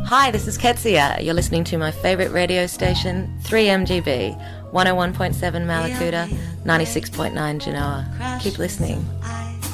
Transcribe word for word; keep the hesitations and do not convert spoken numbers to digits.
Hi, this is Ketsia. You're listening to my favourite radio station, three M G B, one oh one point seven Malakuta, ninety-six point nine Genoa. Keep listening.